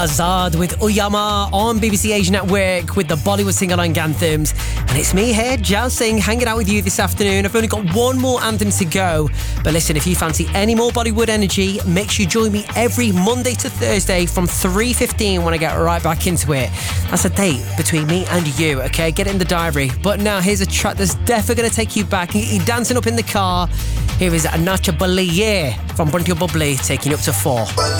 Azad with Uyama on BBC Asia Network with the Bollywood sing-along anthems. And it's me here, Jazz Singh, hanging out with you this afternoon. I've only got one more anthem to go. But listen, if you fancy any more Bollywood energy, make sure you join me every Monday to Thursday from 3:15 when I get right back into it. That's a date between me and you, okay? Get it in the diary. But now here's a track that's definitely going to take you back and get you dancing up in the car. Here is Anacha Baliye from Bunty Bubbly, taking you up to 4.